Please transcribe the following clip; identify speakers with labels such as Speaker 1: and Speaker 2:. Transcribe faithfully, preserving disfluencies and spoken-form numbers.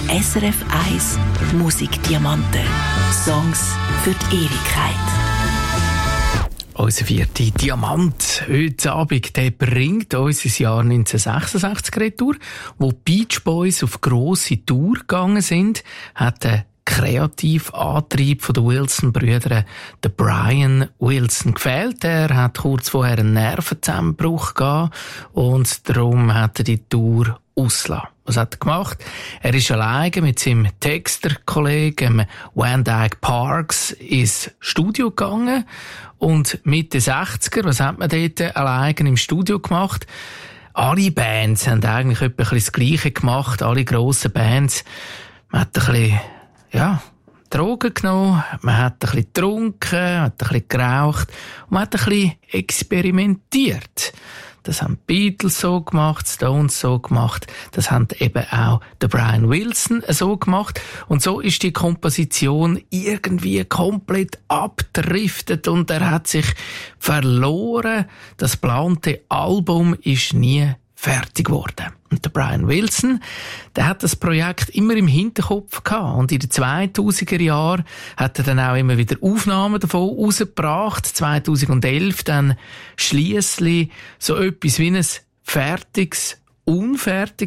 Speaker 1: S R F eins Musikdiamanten. Songs für die Ewigkeit.
Speaker 2: Unser vierter Diamant heute Abend, der bringt uns ins Jahr neunzehnhundertsechsundsechzig retour, wo die Beach Boys auf grosse Tour gegangen sind, hat der Kreativantrieb von den Wilson-Brüdern, der Brian Wilson, gefehlt. Er hat kurz vorher einen Nervenzusammenbruch gehabt und darum hat er die Tour ausgelassen. Was hat er gemacht? Er ist alleine mit seinem Texterkollegen Van Dyke Parks ins Studio gegangen und Mitte sechziger, was hat man dort alleine im Studio gemacht? Alle Bands haben eigentlich etwa das Gleiche gemacht, alle grossen Bands. Man hat ein bisschen, ja, Drogen genommen, man hat ein bisschen getrunken, man hat ein bisschen geraucht und man hat ein bisschen experimentiert. Das haben die Beatles so gemacht, Stones so gemacht, das haben eben auch der Brian Wilson so gemacht. Und so ist die Komposition irgendwie komplett abgedriftet und er hat sich verloren. Das geplante Album ist nie fertig geworden. Und der Brian Wilson, der hat das Projekt immer im Hinterkopf gehabt. Und in den zweitausender Jahren hat er dann auch immer wieder Aufnahmen davon rausgebracht. zweitausendelf dann schliesslich so etwas wie ein fertiges, unfertiges